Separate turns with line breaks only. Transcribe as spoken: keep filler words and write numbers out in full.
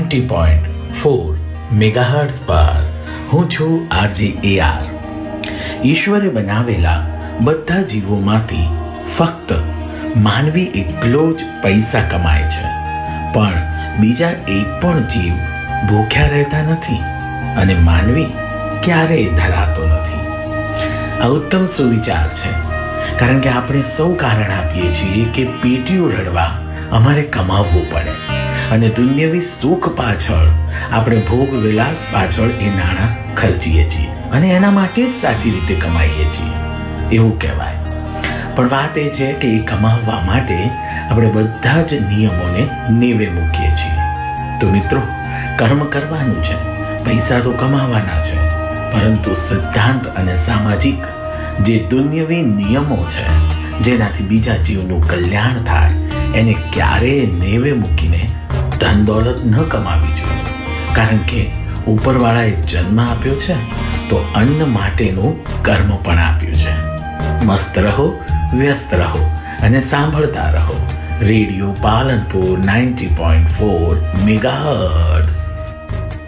Ninety point four megahertz પર હું છું આરજે એ આર. ઈશ્વરે બનાવેલા બધા જીવોમાંથી ફક્ત માનવી એકલો જ પૈસા કમાય છે, પણ બીજા એક પણ જીવ ભૂખ્યા રહેતા નથી અને માનવી ક્યારેય ધરાતો નથી. આ ઉત્તમ સુવિચાર છે, કારણ કે આપણે સૌ કારણ આપીએ છીએ કે પેટીયું રડવા અમારે કમાવવું પડે અને દુન્યવી સુખ પાછળ આપણે ભોગ વિલાસ પાછળ એ નાણાં ખર્ચીએ છીએ અને એના માટે જ સાચી રીતે કમાઈએ છીએ એવું કહેવાય. પણ વાત એ છે કે એ કમાવવા માટે આપણે બધા જ નિયમોને નેવે મૂકીએ છીએ. તો મિત્રો, કર્મ કરવાનું છે, પૈસા તો કમાવાના છે, પરંતુ સિદ્ધાંત અને સામાજિક જે દુન્યવી નિયમો છે જેનાથી બીજા જીવનું કલ્યાણ થાય એને ક્યારેય નેવે મૂકીને ધન દોલત ન કમાવી જોઈએ. કારણ કે ઉપરવાળાએ જન્મ આપ્યો છે તો અન્ન માટેનું કર્મ પણ આપ્યું છે. મસ્ત રહો, વ્યસ્ત રહો અને સાંભળતા રહો radio Palanpur ninety point four megahertz.